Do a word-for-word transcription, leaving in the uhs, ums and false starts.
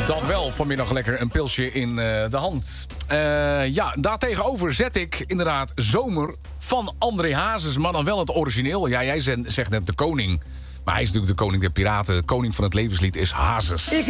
Dat wel, vanmiddag lekker een pilsje in uh, de hand. Uh, ja, daartegenover zet ik inderdaad Zomer van André Hazes, maar dan wel het origineel. Ja, jij zegt net de koning. Maar hij is natuurlijk de koning der piraten. De koning van het levenslied is Hazes. Ik